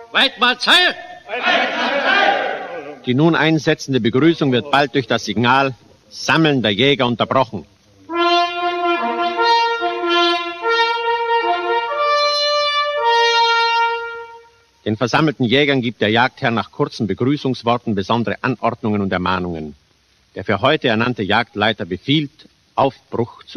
Weidmannsheil! Die nun einsetzende Begrüßung wird bald durch das Signal Sammeln der Jäger unterbrochen. Den versammelten Jägern gibt der Jagdherr nach kurzen Begrüßungsworten besondere Anordnungen und Ermahnungen. Der für heute ernannte Jagdleiter befiehlt, Aufbruch zu